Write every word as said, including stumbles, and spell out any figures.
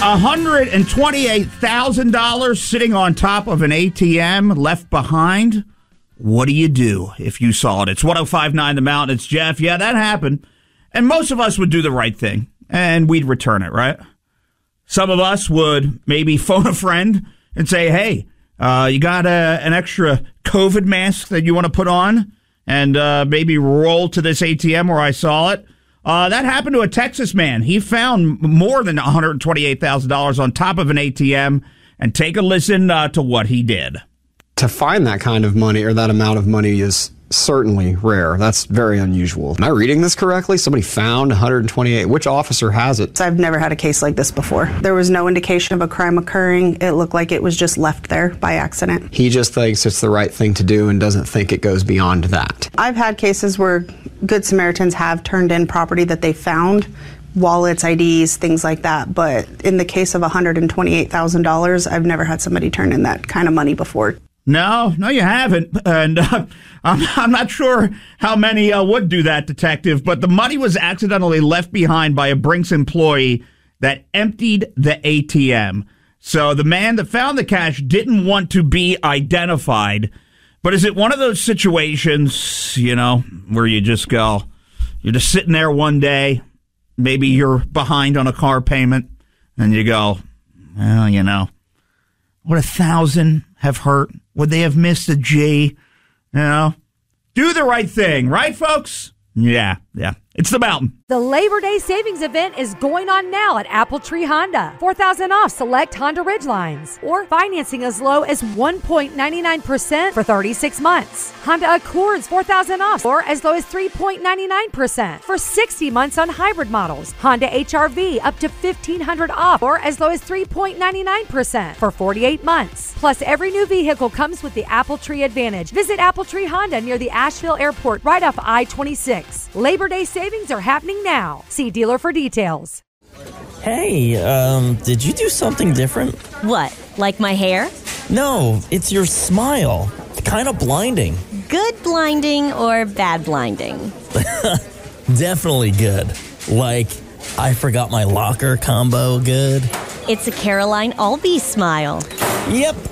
one hundred twenty-eight thousand dollars sitting on top of an A T M left behind. What do you do if you saw it? It's one oh five point nine The Mountain. It's Jeff. Yeah, that happened. And most of us would do the right thing, and we'd return it, right? Some of us would maybe phone a friend and say, hey, uh, you got a, an extra COVID mask that you want to put on? And uh, maybe roll to this A T M where I saw it. Uh, that happened to a Texas man. He found more than one hundred twenty-eight thousand dollars on top of an A T M. And take a listen uh, to what he did. To find that kind of money or that amount of money is certainly rare. That's very unusual. Am I reading this correctly? Somebody found one hundred twenty-eight. Which officer has it? I've never had a case like this before. There was no indication of a crime occurring. It looked like it was just left there by accident. He just thinks it's the right thing to do and doesn't think it goes beyond that. I've had cases where Good Samaritans have turned in property that they found, wallets, I Ds, things like that. But in the case of one hundred twenty-eight thousand dollars, I've never had somebody turn in that kind of money before. No, no, you haven't. And uh, I'm, I'm not sure how many uh, would do that, Detective, but the money was accidentally left behind by a Brinks employee that emptied the A T M. So the man that found the cash didn't want to be identified. But is it one of those situations, you know, where you just go, you're just sitting there one day, maybe you're behind on a car payment, and you go, well, you know, would a thousand have hurt? Would they have missed a G? You know, do the right thing, right, folks? Yeah, yeah. It's the Mountain. The Labor Day Savings Event is going on now at Apple Tree Honda. four thousand dollars off select Honda Ridgelines. Or financing as low as one point nine nine percent for thirty-six months. Honda Accords four thousand dollars off or as low as three point nine nine percent for sixty months on hybrid models. Honda H R V up to fifteen hundred dollars off or as low as three point nine nine percent for forty-eight months. Plus, every new vehicle comes with the Apple Tree Advantage. Visit Apple Tree Honda near the Asheville Airport right off I twenty-six. Labor Day savings are happening now. See dealer for details. Hey, um, did you do something different? What, like my hair? No, it's your smile. It's kind of blinding. Good blinding or bad blinding? Definitely good. Like, I forgot my locker combo good. It's a Caroline Albee smile. Yep.